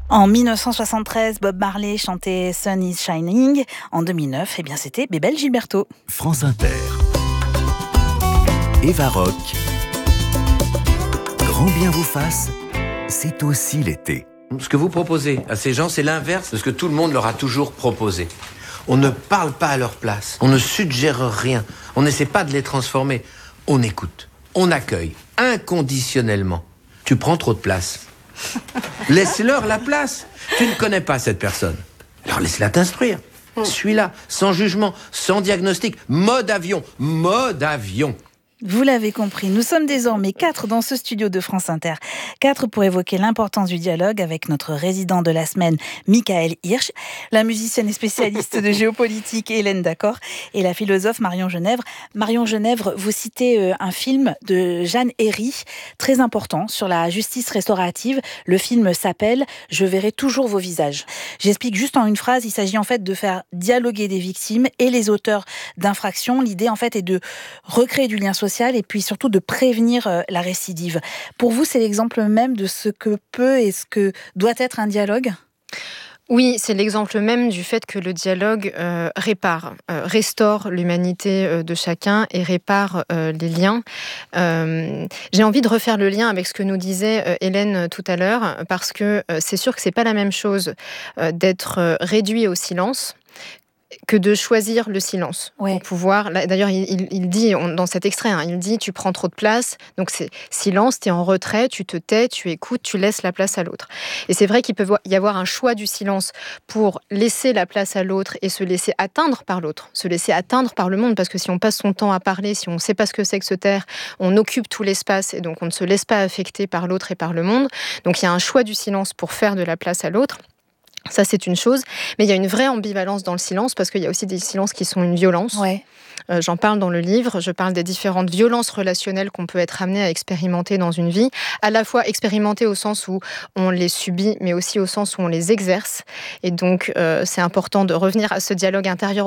En 1973, Bob Marley chantait Sun is Shining. En 2009, c'était Bébel Gilberto. France Inter. Eva Rock. Grand bien vous fasse, c'est aussi l'été. Ce que vous proposez à ces gens, c'est l'inverse de ce que tout le monde leur a toujours proposé. On ne parle pas à leur place, on ne suggère rien, on n'essaie pas de les transformer. On écoute, on accueille, inconditionnellement. Tu prends trop de place. Laisse-leur la place. Tu ne connais pas cette personne. Alors laisse-la t'instruire. Suis-la, sans jugement, sans diagnostic. Mode avion. Vous l'avez compris, nous sommes désormais 4 dans ce studio de France Inter. 4 pour évoquer l'importance du dialogue avec notre résident de la semaine, Michael Hirsch, la musicienne et spécialiste de géopolitique Hélène Dacor et la philosophe Marion Genèvre. Marion Genèvre, vous citez un film de Jeanne Herry, très important, sur la justice restaurative. Le film s'appelle « Je verrai toujours vos visages ». J'explique juste en une phrase, il s'agit en fait de faire dialoguer des victimes et les auteurs d'infractions. L'idée en fait est de recréer du lien social et puis surtout de prévenir la récidive. Pour vous, c'est l'exemple même de ce que peut et ce que doit être un dialogue ? Oui, c'est l'exemple même du fait que le dialogue restaure l'humanité de chacun et répare les liens. J'ai envie de refaire le lien avec ce que nous disait Hélène tout à l'heure, parce que c'est sûr que c'est pas la même chose d'être réduit au silence que de choisir le silence. Ouais. Pour pouvoir, d'ailleurs, il dit, dans cet extrait, il dit « tu prends trop de place », donc c'est silence, tu es en retrait, tu te tais, tu écoutes, tu laisses la place à l'autre. Et c'est vrai qu'il peut y avoir un choix du silence pour laisser la place à l'autre et se laisser atteindre par l'autre, se laisser atteindre par le monde, parce que si on passe son temps à parler, si on ne sait pas ce que c'est que se taire, on occupe tout l'espace et donc on ne se laisse pas affecter par l'autre et par le monde. Donc il y a un choix du silence pour faire de la place à l'autre. Ça, c'est une chose. Mais il y a une vraie ambivalence dans le silence, parce qu'il y a aussi des silences qui sont une violence. Ouais. J'en parle dans le livre. Je parle des différentes violences relationnelles qu'on peut être amené à expérimenter dans une vie. À la fois expérimenter au sens où on les subit, mais aussi au sens où on les exerce. Et donc, c'est important de revenir à ce dialogue intérieur